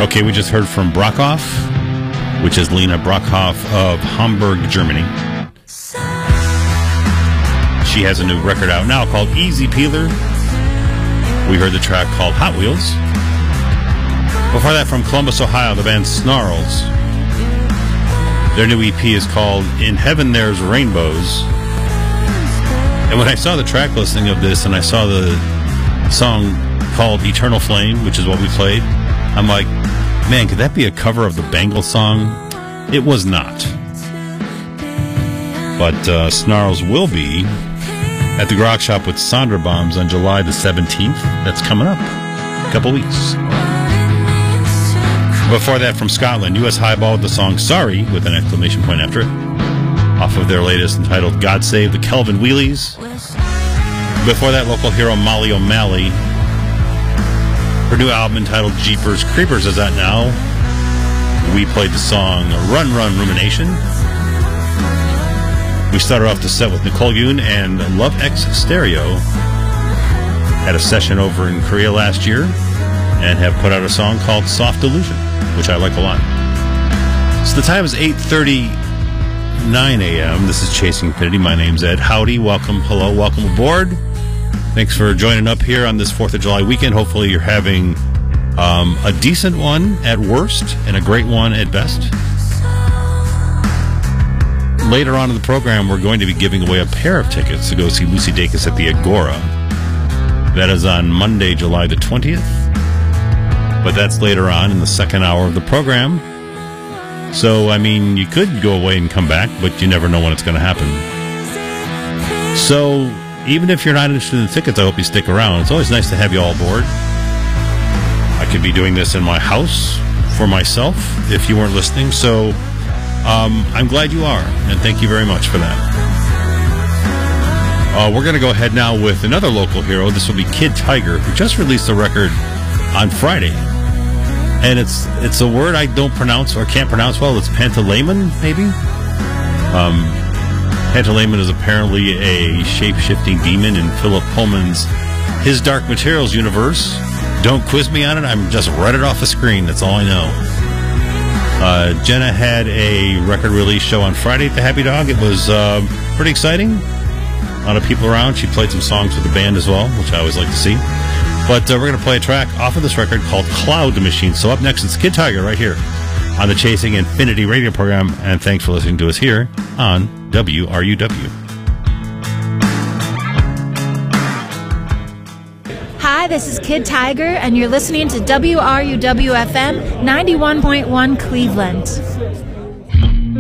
Okay, we just heard from Brockhoff, which is Lena Brockhoff of Hamburg, Germany. She has a new record out now called Easy Peeler. We heard the track called Hot Wheels. Before that, from Columbus, Ohio, the band Snarls. Their new EP is called In Heaven There's Rainbows. And when I saw the track listing of this and I saw the song called Eternal Flame, which is what we played, I'm like, man, could that be a cover of the Bangles song? It was not. But Snarls will be at the Grog Shop with Sandra Bombs on July the 17th. That's coming up. A couple weeks. Before that, from Scotland, US Highball with the song Sorry, with an exclamation point after it, off of their latest entitled God Save the Kelvin Wheelies. Before that, local hero Molly O'Malley. Her new album entitled Jeepers Creepers is out now. We played the song Run Run Rumination. We started off the set with Nicole Yoon and Love X Stereo. Had a session over in Korea last year and have put out a song called Soft Delusion, which I like a lot. So the time is 8:39 a.m. This is Chasing Infinity. My name's Ed. Howdy, welcome, hello, welcome aboard. Thanks for joining up here on this 4th of July weekend. Hopefully you're having a decent one at worst and a great one at best. Later on in the program, we're going to be giving away a pair of tickets to go see Lucy Dacus at the Agora. That is on Monday, July the 20th. But that's later on in the second hour of the program. So, I mean, you could go away and come back, but you never know when it's going to happen. So, even if you're not interested in the tickets, I hope you stick around. It's always nice to have you all aboard. I could be doing this in my house for myself if you weren't listening. So, I'm glad you are, and thank you very much for that. We're going to go ahead now with another local hero. This will be Kid Tiger, who just released a record on Friday. And it's a word I don't pronounce or can't pronounce well. It's Pantalaimon, maybe? Pantalaimon is apparently a shape-shifting demon in Philip Pullman's His Dark Materials universe. Don't quiz me on it. I'm just read it off the screen. That's all I know. Jenna had a record release show on Friday at the Happy Dog. It was pretty exciting. A lot of people around. She played some songs with the band as well, which I always like to see. But we're going to play a track off of this record called Cloud Machine. So up next, it's Kid Tiger right here on the Chasing Infinity radio program. And thanks for listening to us here on WRUW. Hi, this is Kid Tiger, and you're listening to WRUW-FM 91.1 Cleveland.